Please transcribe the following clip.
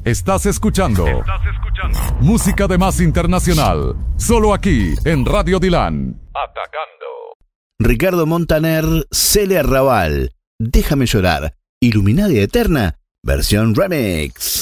Estás escuchando música de más internacional, solo aquí en Radio Dilan. Atacando. Ricardo Montaner, Celia Raval, Déjame llorar, Iluminada y Eterna, versión remix.